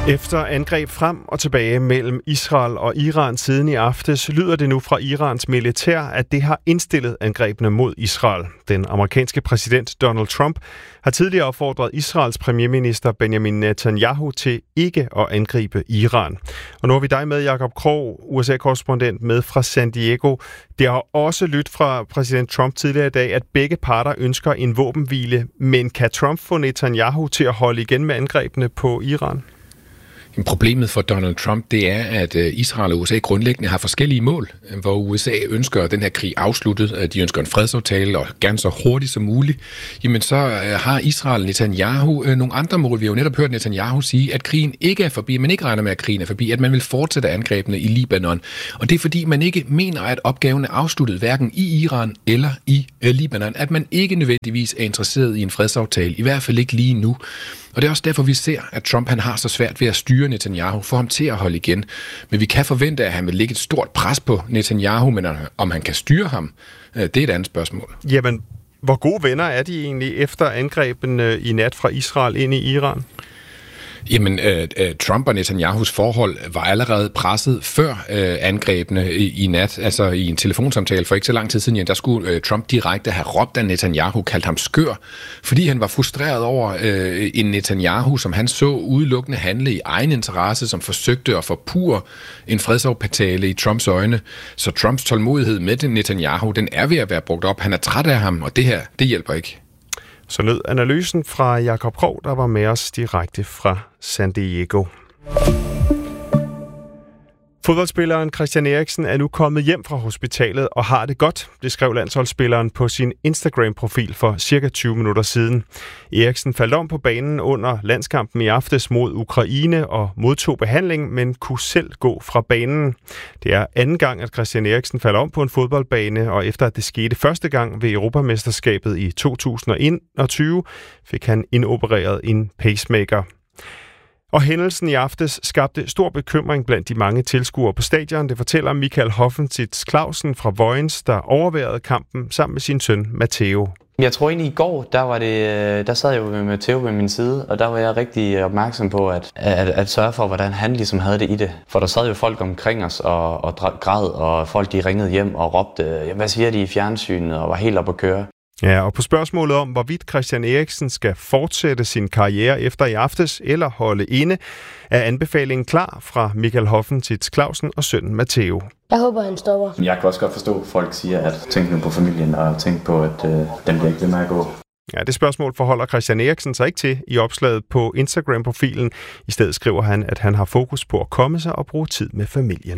Efter angreb frem og tilbage mellem Israel og Iran siden i aftes, lyder det nu fra Irans militær, at det har indstillet angrebene mod Israel. Den amerikanske præsident Donald Trump har tidligere opfordret Israels premierminister Benjamin Netanyahu til ikke at angribe Iran. Og nu har vi dig med, Jakob Krog, USA-korrespondent med fra San Diego. Det har også lyttet fra præsident Trump tidligere i dag, at begge parter ønsker en våbenhvile, men kan Trump få Netanyahu til at holde igen med angrebene på Iran? Problemet for Donald Trump, det er, at Israel og USA grundlæggende har forskellige mål, hvor USA ønsker den her krig afsluttet, de ønsker en fredsaftale og gerne så hurtigt som muligt. Jamen så har Israel og Netanyahu nogle andre mål. Vi har jo netop hørt Netanyahu sige, at krigen ikke er forbi, man ikke regner med, at krigen er forbi, at man vil fortsætte angrebene i Libanon. Og det er fordi, man ikke mener, at opgaven er afsluttet, hverken i Iran eller i Libanon. At man ikke nødvendigvis er interesseret i en fredsaftale, i hvert fald ikke lige nu. Og det er også derfor, vi ser, at Trump han har så svært ved at styre Netanyahu, få ham til at holde igen. Men vi kan forvente, at han vil lægge et stort pres på Netanyahu, men om han kan styre ham, det er et andet spørgsmål. Jamen, hvor gode venner er de egentlig efter angrebene i nat fra Israel ind i Iran? Jamen, Trump og Netanyahus forhold var allerede presset før angrebene i nat. Altså i en telefonsamtale for ikke så lang tid siden, der skulle Trump direkte have råbt af Netanyahu, kaldt ham skør, fordi han var frustreret over en Netanyahu, som han så udelukkende handle i egen interesse, som forsøgte at forpurre en fredsaftale i Trumps øjne. Så Trumps tålmodighed med Netanyahu, den er ved at være brugt op. Han er træt af ham, og det her, det hjælper ikke. Så lød analysen fra Jakob Krog, der var med os direkte fra San Diego. Fodboldspilleren Christian Eriksen er nu kommet hjem fra hospitalet og har det godt, det skrev landsholdsspilleren på sin Instagram-profil for cirka 20 minutter siden. Eriksen faldt om på banen under landskampen i aftes mod Ukraine og modtog behandling, men kunne selv gå fra banen. Det er anden gang, at Christian Eriksen falder om på en fodboldbane, og efter at det skete første gang ved Europamesterskabet i 2021, fik han indopereret en pacemaker. Og hændelsen i aftes skabte stor bekymring blandt de mange tilskuere på stadion. Det fortæller Michael Hoffentitz Clausen fra Vojens, der overværede kampen sammen med sin søn Matteo. Jeg tror egentlig i går, der sad jeg jo med Matteo ved min side, og der var jeg rigtig opmærksom på at sørge for, hvordan han ligesom havde det i det. For der sad jo folk omkring os og græd, og folk de ringede hjem og råbte, hvad siger de i fjernsynet, og var helt oppe at køre. Ja, og på spørgsmålet om, hvorvidt Christian Eriksen skal fortsætte sin karriere efter i aftes eller holde inde, er anbefalingen klar fra Michael Hoffentitz Clausen og sønnen Matteo. Jeg håber, han stopper. Jeg kan også godt forstå, at folk siger, at tænk nu på familien og tænk på, at den bliver ikke ved med at gå. Ja, det spørgsmål forholder Christian Eriksen sig ikke til i opslaget på Instagram-profilen. I stedet skriver han, at han har fokus på at komme sig og bruge tid med familien.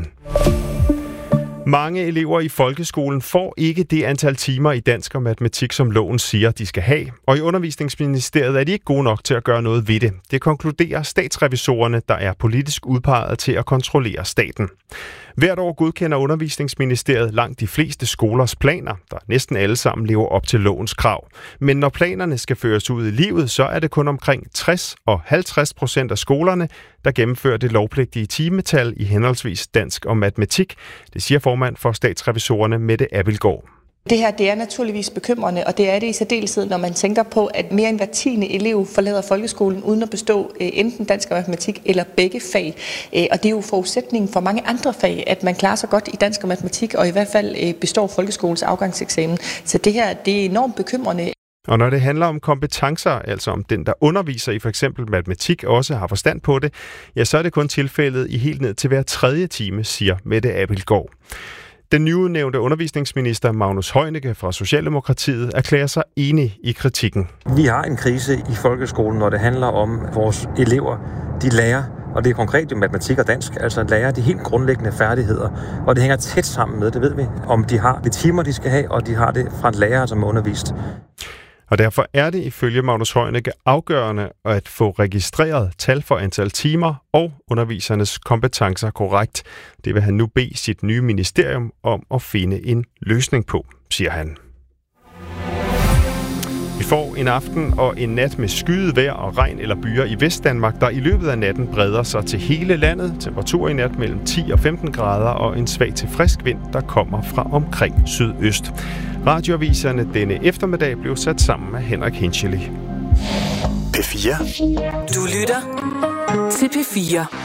Mange elever i folkeskolen får ikke det antal timer i dansk og matematik, som loven siger, de skal have. Og i Undervisningsministeriet er de ikke gode nok til at gøre noget ved det. Det konkluderer statsrevisorerne, der er politisk udpeget til at kontrollere staten. Hvert år godkender Undervisningsministeriet langt de fleste skolers planer, der næsten alle sammen lever op til lovens krav. Men når planerne skal føres ud i livet, så er det kun omkring 60% og 50% af skolerne, der gennemfører det lovpligtige timetal i henholdsvis dansk og matematik. Det siger formand for statsrevisorerne Mette Abildgaard. Det her det er naturligvis bekymrende, og det er det i særdeleshed, når man tænker på, at mere end hver 10. elev forlader folkeskolen uden at bestå enten dansk og matematik eller begge fag. Og det er jo forudsætningen for mange andre fag, at man klarer sig godt i dansk og matematik, og i hvert fald består folkeskolens afgangseksamen. Så det her det er enormt bekymrende. Og når det handler om kompetencer, altså om den, der underviser i f.eks. matematik, også har forstand på det, ja, så er det kun tilfældet i helt ned til hver 3. time, siger Mette Abildgaard. Den nyudnævnte undervisningsminister Magnus Heunicke fra Socialdemokratiet erklærer sig enig i kritikken. Vi har en krise i folkeskolen, når det handler om vores elever. De lærer, og det er konkret i matematik og dansk, altså lærer de helt grundlæggende færdigheder. Og det hænger tæt sammen med, det ved vi, om de har de timer, de skal have, og de har det fra en lærer, som er undervist. Og derfor er det ifølge Magnus Heunicke afgørende at få registreret tal for antal timer og undervisernes kompetencer korrekt. Det vil han nu bede sit nye ministerium om at finde en løsning på, siger han. Vi får en aften og en nat med skyet vejr og regn eller byer i Vestdanmark, der i løbet af natten breder sig til hele landet. Temperatur i nat mellem 10 og 15 grader og en svag til frisk vind, der kommer fra omkring sydøst. Radioaviserne denne eftermiddag blev sat sammen af Henrik Hinchely. P4. Du lytter til P4.